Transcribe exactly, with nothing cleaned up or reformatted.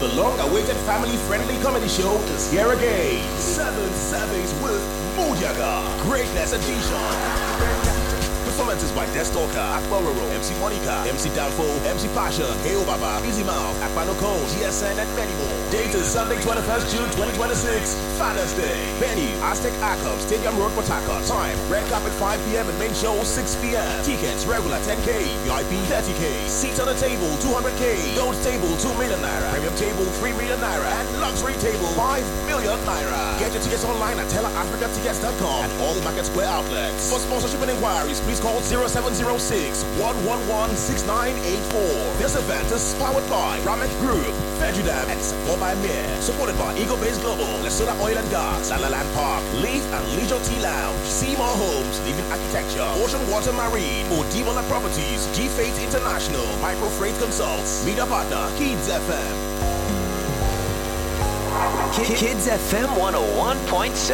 The long-awaited family-friendly comedy show is here again. Seven Saturdays with Mujaga. Greatness Edition. Performances by Destalker, Akbaroro, M C Monica, M C Danfo, M C Passion, Heo Baba, Easy Mouth, Akbanoko, G S N, and many more. Date is Sunday, twenty-first June twenty twenty-six, Father's Day. Venue, Aztec Arkham, Stadium Road, Port Harcourt. Time, red carpet five p m and main show six p m Tickets, regular ten K, V I P thirty K. Seats on the table, two hundred K. Gold table, two million naira. Premium table, three million naira. And luxury table, five million naira. Get your tickets online at teller africa tickets dot com and all Market Square outlets. For sponsorship and inquiries, please call zero seven zero six, one one one, six nine eight four. This event is powered by Ramek Group, Fedudam, and support by Mir. Supported by Eagle Base Global, Lesotho Oil and Gas, Lalaland Park, Leaf and Leisure Tea Lounge, Seymour Homes, Living Architecture, Ocean Water Marine, Odimola Properties, G-Fate International, Micro Freight Consults, Media Partner, Kids F M. Kids F M one oh one point seven.